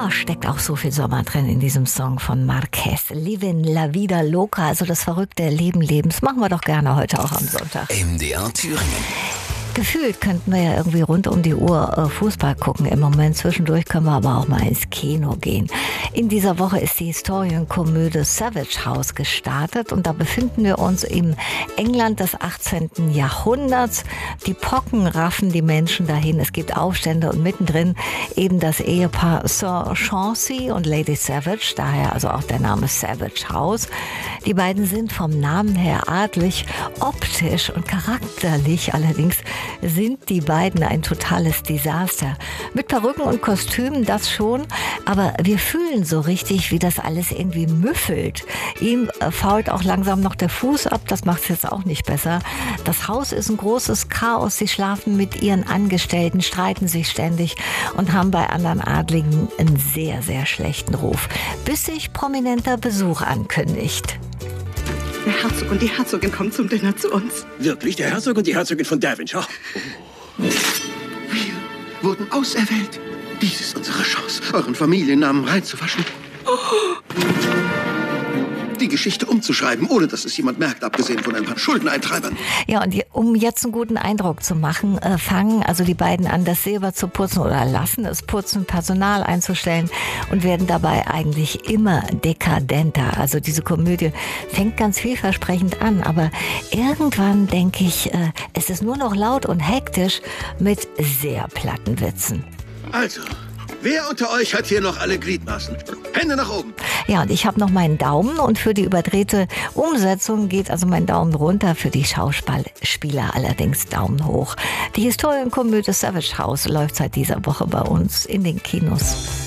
Oh, steckt auch so viel Sommer drin in diesem Song von Marquez. Livin la vida loca, also das verrückte Leben Lebens. Machen wir doch gerne heute auch am Sonntag. MDR Thüringen. Gefühlt könnten wir ja irgendwie rund um die Uhr Fußball gucken im Moment. Zwischendurch können wir aber auch mal ins Kino gehen. In dieser Woche ist die Historienkomödie Savage House gestartet und da befinden wir uns im England des 18. Jahrhunderts. Die Pocken raffen die Menschen dahin. Es gibt Aufstände und mittendrin eben das Ehepaar Sir Chauncey und Lady Savage, daher also auch der Name Savage House. Die beiden sind vom Namen her adlig, optisch und charakterlich allerdings sind die beiden ein totales Desaster. Mit Perücken und Kostümen, das schon, aber wir fühlen so richtig, wie das alles irgendwie müffelt. Ihm fault auch langsam noch der Fuß ab, das macht es jetzt auch nicht besser. Das Haus ist ein großes Chaos, sie schlafen mit ihren Angestellten, streiten sich ständig und haben bei anderen Adligen einen sehr, sehr schlechten Ruf, bis sich prominenter Besuch ankündigt. Der Herzog und die Herzogin kommen zum Dinner zu uns. Wirklich? Der Herzog und die Herzogin von Devonshire? Wir wurden auserwählt. Dies ist unsere Chance, euren Familiennamen reinzuwaschen. Die Geschichte umzuschreiben, ohne dass es jemand merkt, abgesehen von ein paar Schuldeneintreibern. Ja, und um jetzt einen guten Eindruck zu machen, fangen also die beiden an, das Silber zu putzen oder lassen es putzen, Personal einzustellen und werden dabei eigentlich immer dekadenter. Also diese Komödie fängt ganz vielversprechend an, aber irgendwann denke ich, es ist nur noch laut und hektisch mit sehr platten Witzen. Also, wer unter euch hat hier noch alle Gliedmaßen? Hände nach oben. Ja, und ich habe noch meinen Daumen und für die überdrehte Umsetzung geht also mein Daumen runter, für die Schauspieler allerdings Daumen hoch. Die Historienkomödie Savage House läuft seit dieser Woche bei uns in den Kinos.